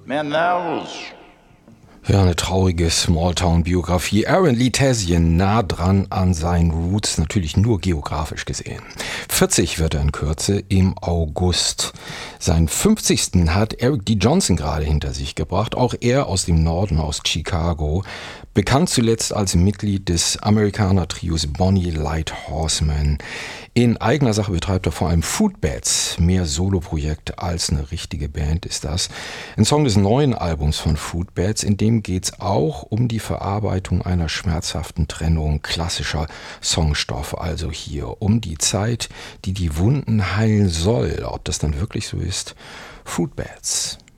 Ja, eine traurige Smalltown-Biografie. Aaron Lee Thesien nah dran an seinen Roots, natürlich nur geografisch gesehen. 40 wird er in Kürze im August. Seinen 50. hat Eric D. Johnson gerade hinter sich gebracht, auch er aus dem Norden, aus Chicago. Bekannt zuletzt als Mitglied des Amerikaner-Trios Bonnie Light Horseman. In eigener Sache betreibt er vor allem Footbats, mehr Soloprojekt als eine richtige Band ist das. Ein Song des neuen Albums von Footbats, in dem geht's auch um die Verarbeitung einer schmerzhaften Trennung, klassischer Songstoff, also hier um die Zeit, die die Wunden heilen soll. Ob das dann wirklich so ist? Footbats.